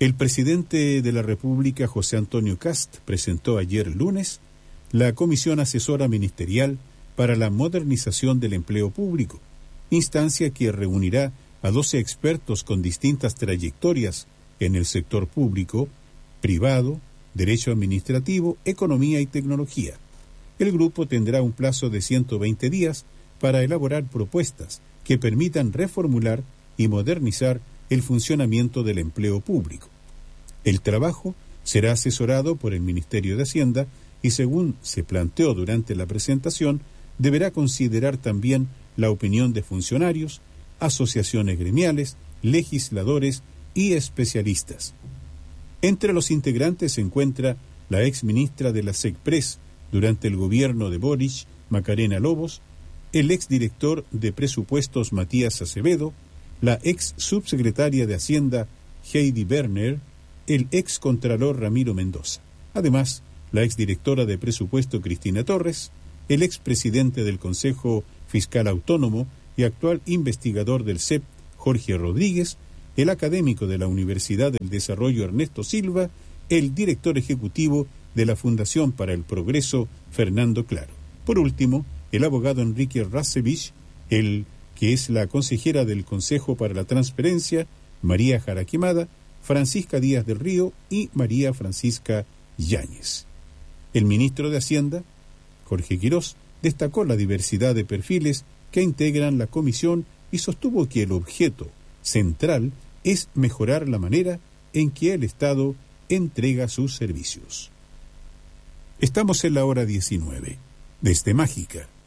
El presidente de la República, José Antonio Kast, presentó ayer lunes la Comisión Asesora Ministerial para la Modernización del Empleo Público, instancia que reunirá a 12 expertos con distintas trayectorias en el sector público, privado, derecho administrativo, economía y tecnología. El grupo tendrá un plazo de 120 días para elaborar propuestas que permitan reformular y modernizar el funcionamiento del empleo público. El trabajo será asesorado por el Ministerio de Hacienda y, según se planteó durante la presentación, deberá considerar también la opinión de funcionarios, asociaciones gremiales, legisladores y especialistas. Entre los integrantes se encuentra la exministra de la SECPRES durante el gobierno de Boric, Macarena Lobos, el exdirector de Presupuestos Matías Acevedo, la ex subsecretaria de Hacienda Heidi Berner, el ex contralor Ramiro Mendoza. Además, la exdirectora de Presupuesto Cristina Torres, el expresidente del Consejo Fiscal Autónomo y actual investigador del CEP Jorge Rodríguez, el académico de la Universidad del Desarrollo Ernesto Silva, el director ejecutivo de la Fundación para el Progreso Fernando Claro. Por último, el abogado Enrique Rasevich, el que es la consejera del Consejo para la Transparencia, María Jara Quemada, Francisca Díaz del Río y María Francisca Yáñez. El ministro de Hacienda, Jorge Quirós, destacó la diversidad de perfiles que integran la comisión y sostuvo que el objeto central es mejorar la manera en que el Estado entrega sus servicios. Estamos en la hora 19. Desde Mágica,